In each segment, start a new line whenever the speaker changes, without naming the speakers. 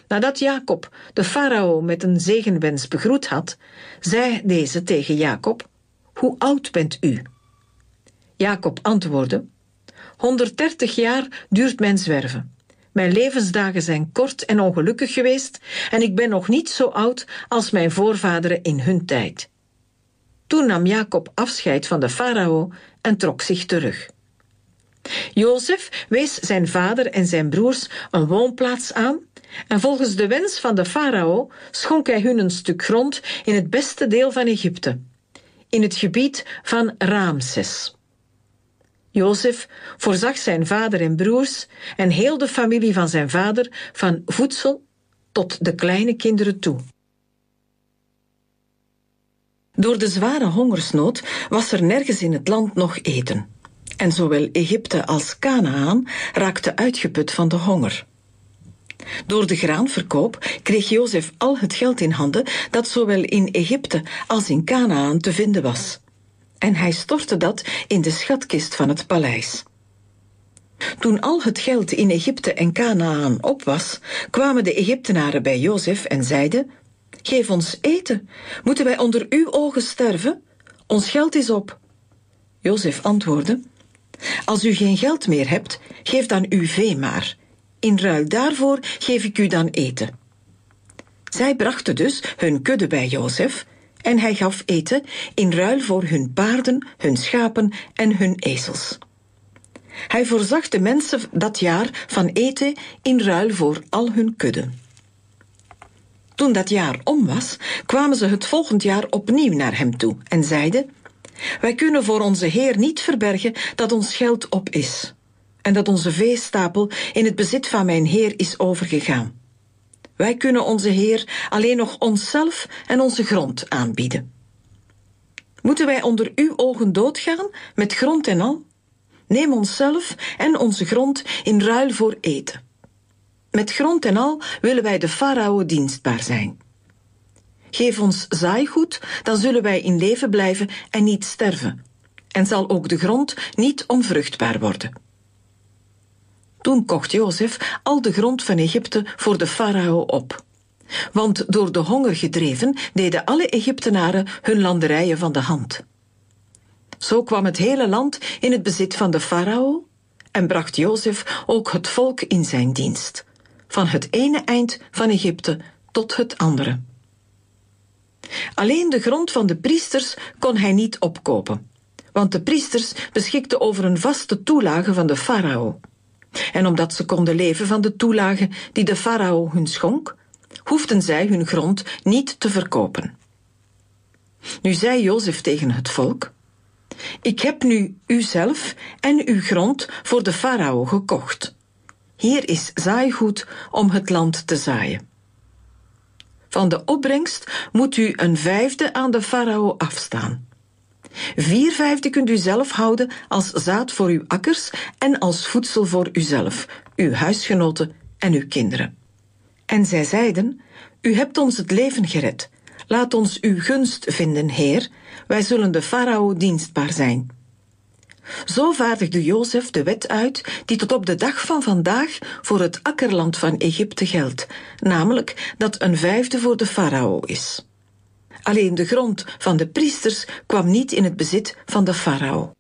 Nadat Jacob de farao met een zegenwens begroet had, zei deze tegen Jacob: hoe oud bent u? Jacob antwoordde: 130 jaar duurt mijn zwerven. Mijn levensdagen zijn kort en ongelukkig geweest en ik ben nog niet zo oud als mijn voorvaderen in hun tijd. Toen nam Jacob afscheid van de farao en trok zich terug. Jozef wees zijn vader en zijn broers een woonplaats aan en volgens de wens van de farao schonk hij hun een stuk grond in het beste deel van Egypte, in het gebied van Raamses. Jozef voorzag zijn vader en broers en heel de familie van zijn vader van voedsel tot de kleine kinderen toe. Door de zware hongersnood was er nergens in het land nog eten. En zowel Egypte als Kanaan raakten uitgeput van de honger. Door de graanverkoop kreeg Jozef al het geld in handen dat zowel in Egypte als in Kanaan te vinden was. En hij stortte dat in de schatkist van het paleis. Toen al het geld in Egypte en Kanaan op was, kwamen de Egyptenaren bij Jozef en zeiden: geef ons eten. Moeten wij onder uw ogen sterven? Ons geld is op. Jozef antwoordde: als u geen geld meer hebt, geef dan uw vee maar. In ruil daarvoor geef ik u dan eten. Zij brachten dus hun kudde bij Jozef en hij gaf eten in ruil voor hun paarden, hun schapen en hun ezels. Hij voorzag de mensen dat jaar van eten in ruil voor al hun kudden. Toen dat jaar om was, kwamen ze het volgend jaar opnieuw naar hem toe en zeiden: wij kunnen voor onze Heer niet verbergen dat ons geld op is en dat onze veestapel in het bezit van mijn Heer is overgegaan. Wij kunnen onze Heer alleen nog onszelf en onze grond aanbieden. Moeten wij onder uw ogen doodgaan met grond en al? Neem onszelf en onze grond in ruil voor eten. Met grond en al willen wij de farao dienstbaar zijn. Geef ons zaaigoed, dan zullen wij in leven blijven en niet sterven. En zal ook de grond niet onvruchtbaar worden. Toen kocht Jozef al de grond van Egypte voor de farao op. Want door de honger gedreven deden alle Egyptenaren hun landerijen van de hand. Zo kwam het hele land in het bezit van de farao en bracht Jozef ook het volk in zijn dienst, van het ene eind van Egypte tot het andere. Alleen de grond van de priesters kon hij niet opkopen, want de priesters beschikten over een vaste toelage van de farao. En omdat ze konden leven van de toelage die de farao hun schonk, hoefden zij hun grond niet te verkopen. Nu zei Jozef tegen het volk: ik heb nu uzelf en uw grond voor de farao gekocht. Hier is zaaigoed om het land te zaaien. Van de opbrengst moet u 1/5 aan de farao afstaan. 4/5 kunt u zelf houden als zaad voor uw akkers en als voedsel voor uzelf, uw huisgenoten en uw kinderen. En zij zeiden: u hebt ons het leven gered. Laat ons uw gunst vinden, Heer. Wij zullen de farao dienstbaar zijn. Zo vaardigde Jozef de wet uit die tot op de dag van vandaag voor het akkerland van Egypte geldt, namelijk dat 1/5 voor de farao is. Alleen de grond van de priesters kwam niet in het bezit van de farao.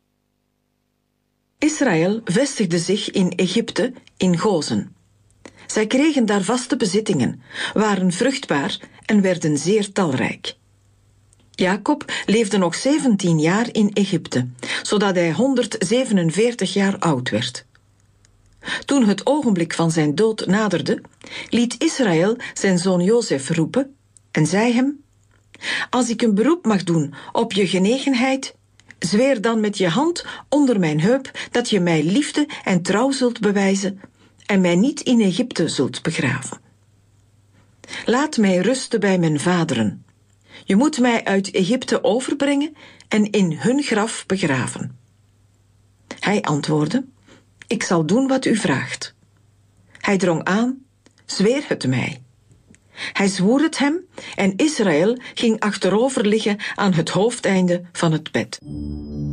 Israël vestigde zich in Egypte, in Gozen. Zij kregen daar vaste bezittingen, waren vruchtbaar en werden zeer talrijk. Jacob leefde nog 17 jaar in Egypte, zodat hij 147 jaar oud werd. Toen het ogenblik van zijn dood naderde, liet Israël zijn zoon Jozef roepen en zei hem: als ik een beroep mag doen op je genegenheid, zweer dan met je hand onder mijn heup dat je mij liefde en trouw zult bewijzen en mij niet in Egypte zult begraven. Laat mij rusten bij mijn vaderen. Je moet mij uit Egypte overbrengen en in hun graf begraven. Hij antwoordde: ik zal doen wat u vraagt. Hij drong aan: zweer het mij. Hij zwoer het hem en Israël ging achterover liggen aan het hoofdeinde van het bed.